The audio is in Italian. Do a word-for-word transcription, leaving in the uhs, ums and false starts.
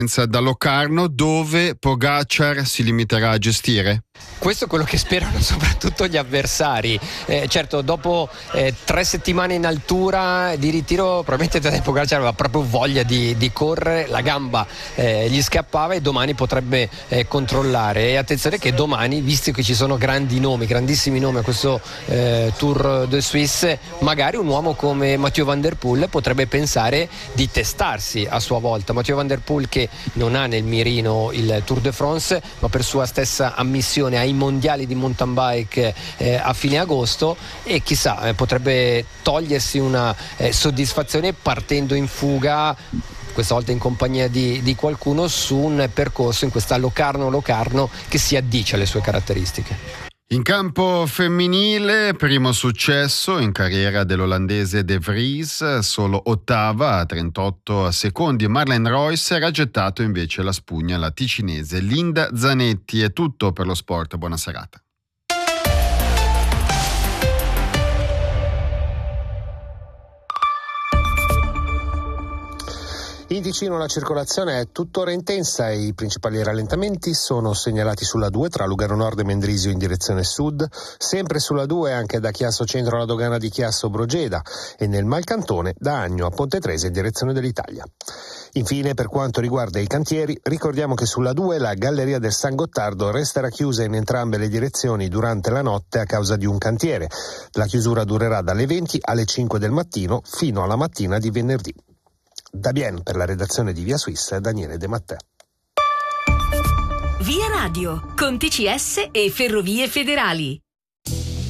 da Locarno, dove Pogačar si limiterà a gestire? Questo è quello che sperano soprattutto gli avversari. Eh, certo, dopo eh, tre settimane in altura di ritiro, probabilmente Tadej Pogačar aveva proprio voglia di, di correre, la gamba eh, gli scappava e domani potrebbe eh, controllare. E attenzione che domani, visto che ci sono grandi nomi, grandissimi nomi a questo eh, Tour de Suisse, magari un uomo come Mathieu Van Der Poel potrebbe pensare di testarsi a sua volta. Mathieu Van Der Poel che non ha nel mirino il Tour de France, ma per sua stessa ammissione ai mondiali di mountain bike eh, a fine agosto, e chissà eh, potrebbe togliersi una eh, soddisfazione partendo in fuga, questa volta in compagnia di, di qualcuno, su un percorso in questa Locarno-Locarno che si addice alle sue caratteristiche. In campo femminile, primo successo in carriera dell'olandese De Vries, solo ottava a trentotto secondi. Marlene Royce era gettato invece la spugna la ticinese Linda Zanetti. È tutto per lo sport, buona serata. In Ticino la circolazione è tuttora intensa e i principali rallentamenti sono segnalati sulla due tra Lugano Nord e Mendrisio in direzione sud, sempre sulla due anche da Chiasso Centro alla dogana di Chiasso Brogeda e nel Malcantone da Agno a Ponte Trese in direzione dell'Italia. Infine, per quanto riguarda i cantieri, ricordiamo che sulla due la Galleria del San Gottardo resterà chiusa in entrambe le direzioni durante la notte a causa di un cantiere. La chiusura durerà dalle venti alle cinque del mattino fino alla mattina di venerdì. Da Bien per la redazione di Via Suisse, Daniele De Mattè. Via Radio con T C S e Ferrovie Federali.